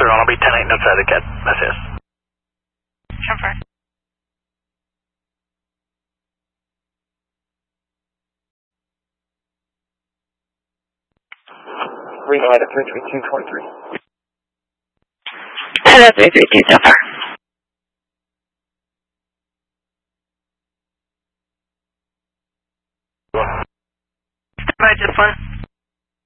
sir. I'll be 10-8 outside the cat. Gracias. Confirm. Reno at 33223. Hello, 332 so far. Bye, just one.